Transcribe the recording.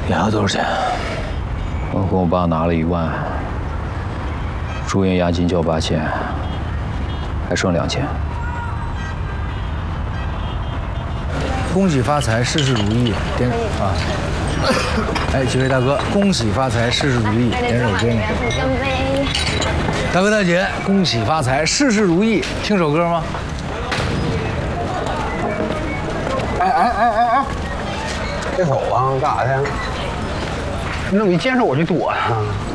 你还有多少钱？我跟我爸拿了1万，住院押金交8000，还剩2000。 恭喜发财，事事如意，点啊！哎，几位大哥，恭喜发财，事事如意，点首歌呢？ 干杯！ 大哥大姐，恭喜发财，事事如意，听首歌吗？ 哎，别走啊！干啥去？你怎么一见着我就躲呀？